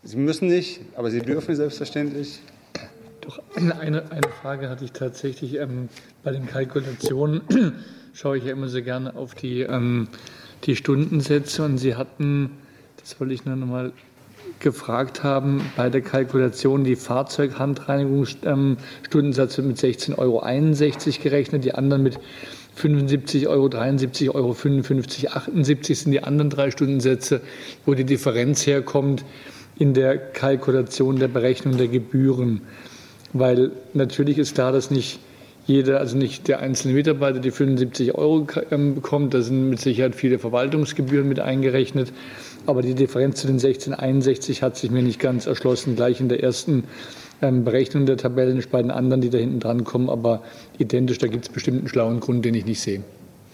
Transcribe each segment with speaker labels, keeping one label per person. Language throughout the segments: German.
Speaker 1: Sie müssen nicht, aber Sie dürfen selbstverständlich.
Speaker 2: Doch eine Frage hatte ich tatsächlich. Bei den Kalkulationen schaue ich ja immer so gerne auf die Stundensätze. Und Sie hatten, das wollte ich nur noch mal gefragt haben, bei der Kalkulation die Fahrzeughandreinigungsstundensatz wird mit 16,61 € gerechnet, die anderen mit 75 €, 73 €, 55, 78 sind die anderen 3 Stundensätze, wo die Differenz herkommt in der Kalkulation der Berechnung der Gebühren. Weil natürlich ist klar, dass nicht jeder, also nicht der einzelne Mitarbeiter, die 75 € bekommt. Da sind mit Sicherheit viele Verwaltungsgebühren mit eingerechnet. Aber die Differenz zu den 16,61 hat sich mir nicht ganz erschlossen, gleich in der ersten Berechnung der Tabellen, bei den anderen, die da hinten dran kommen. Aber identisch, da gibt es bestimmt einen schlauen Grund, den ich nicht sehe.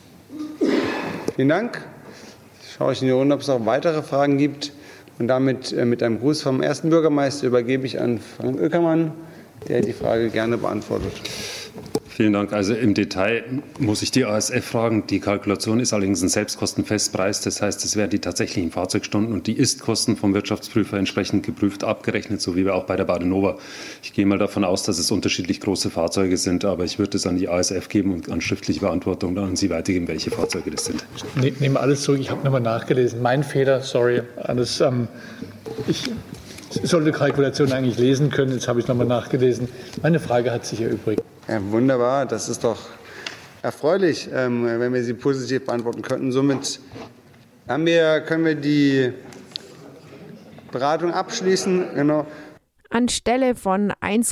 Speaker 1: Vielen Dank. Jetzt schaue ich in die Runde, ob es noch weitere Fragen gibt. Und damit mit einem Gruß vom ersten Bürgermeister übergebe ich an Frank Oeckermann, der die Frage gerne beantwortet.
Speaker 3: Vielen Dank. Also im Detail muss ich die ASF fragen. Die Kalkulation ist allerdings ein Selbstkostenfestpreis. Das heißt, es werden die tatsächlichen Fahrzeugstunden und die Istkosten vom Wirtschaftsprüfer entsprechend geprüft, abgerechnet, so wie auch bei der Badenova. Ich gehe mal davon aus, dass es unterschiedlich große Fahrzeuge sind, aber ich würde es an die ASF geben und an schriftliche Beantwortung dann an Sie weitergeben, welche Fahrzeuge das sind.
Speaker 2: Ich nehme alles zurück. Ich habe nochmal nachgelesen. Mein Fehler, sorry. Alles, ich sollte Kalkulation eigentlich lesen können. Jetzt habe ich nochmal nachgelesen. Meine Frage hat sich erübrigt.
Speaker 1: Ja, wunderbar, das ist doch erfreulich, wenn wir sie positiv beantworten könnten. Somit können wir die Beratung abschließen. Genau.
Speaker 4: Anstelle von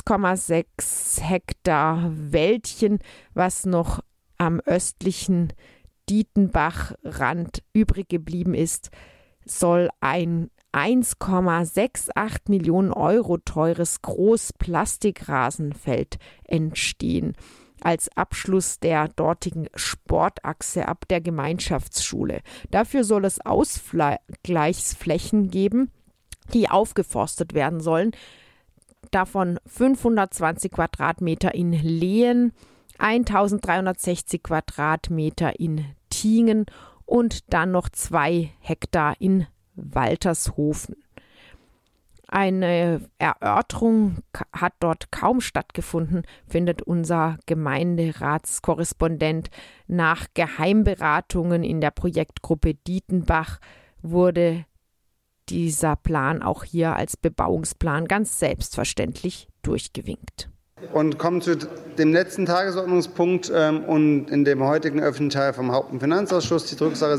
Speaker 4: 1,6 Hektar Wäldchen, was noch am östlichen Dietenbachrand übrig geblieben ist, soll ein 1,68 Millionen € teures Großplastikrasenfeld entstehen, als Abschluss der dortigen Sportachse ab der Gemeinschaftsschule. Dafür soll es Ausgleichsflächen geben, die aufgeforstet werden sollen. Davon 520 Quadratmeter in Lehen, 1360 Quadratmeter in Tiengen und dann noch 2 Hektar in Waltershofen. Eine Erörterung hat dort kaum stattgefunden, findet unser Gemeinderatskorrespondent. Nach Geheimberatungen in der Projektgruppe Dietenbach wurde dieser Plan auch hier als Bebauungsplan ganz selbstverständlich durchgewinkt.
Speaker 1: Und kommen zu dem letzten Tagesordnungspunkt und in dem heutigen öffentlichen Teil vom Haupt- und Finanzausschuss, die Drucksache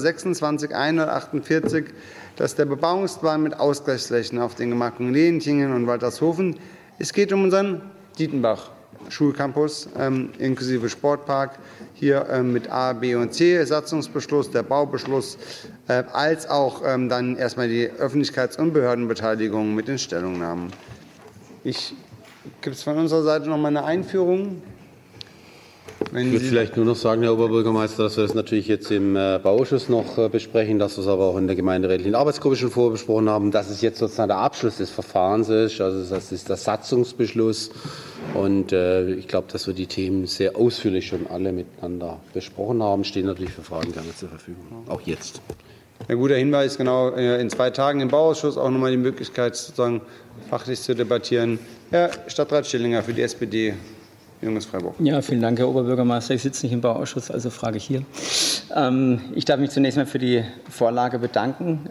Speaker 1: 26148, das ist der Bebauungsplan mit Ausgleichsflächen auf den Gemarkungen Lehentingen und Waltershofen. Es geht um unseren Dietenbach-Schulcampus inklusive Sportpark, hier mit A, B und C, Satzungsbeschluss, der Baubeschluss, als auch dann erstmal die Öffentlichkeits- und Behördenbeteiligung mit den Stellungnahmen. Gibt es von unserer Seite noch mal eine Einführung?
Speaker 5: Ich würde vielleicht nur noch sagen, Herr Oberbürgermeister, dass wir das natürlich jetzt im Bauausschuss noch besprechen, dass wir es aber auch in der gemeinderätlichen Arbeitsgruppe schon vorbesprochen haben, dass es jetzt sozusagen der Abschluss des Verfahrens ist. Also das ist der Satzungsbeschluss. Und ich glaube, dass wir die Themen sehr ausführlich schon alle miteinander besprochen haben. Stehen natürlich für Fragen gerne zur Verfügung, auch jetzt.
Speaker 1: Ein guter Hinweis, genau, in 2 Tagen im Bauausschuss auch noch mal die Möglichkeit, sozusagen fachlich zu debattieren. Herr Stadtrat Schillinger für die SPD, Junges Freiburg.
Speaker 6: Ja, vielen Dank, Herr Oberbürgermeister. Ich sitze nicht im Bauausschuss, also frage ich hier. Ich darf mich zunächst mal für die Vorlage bedanken.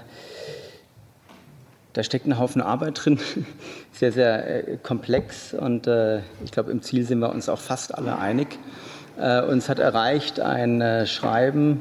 Speaker 6: Da steckt ein Haufen Arbeit drin, sehr, sehr komplex und ich glaube, im Ziel sind wir uns auch fast alle einig. Uns hat erreicht ein Schreiben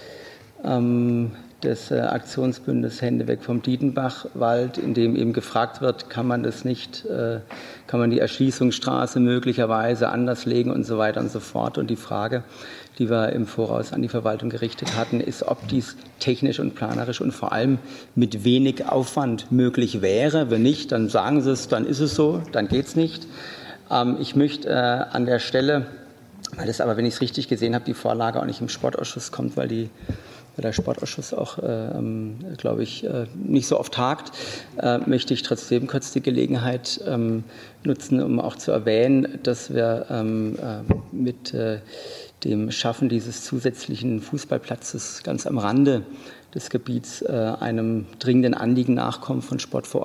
Speaker 6: des Aktionsbündnisses Hände weg vom Dietenbachwald, in dem eben gefragt wird, kann man die Erschließungsstraße möglicherweise anders legen und so weiter und so fort. Und die Frage, die wir im Voraus an die Verwaltung gerichtet hatten, ist, ob dies technisch und planerisch und vor allem mit wenig Aufwand möglich wäre. Wenn nicht, dann sagen Sie es, dann ist es so, dann geht es nicht. Ich möchte an der Stelle, weil das aber, wenn ich es richtig gesehen habe, die Vorlage auch nicht im Sportausschuss kommt, weil der Sportausschuss auch, glaube ich, nicht so oft tagt, möchte ich trotzdem kurz die Gelegenheit nutzen, um auch zu erwähnen, dass wir mit dem Schaffen dieses zusätzlichen Fußballplatzes ganz am Rande des Gebiets einem dringenden Anliegen nachkommen von Sport vor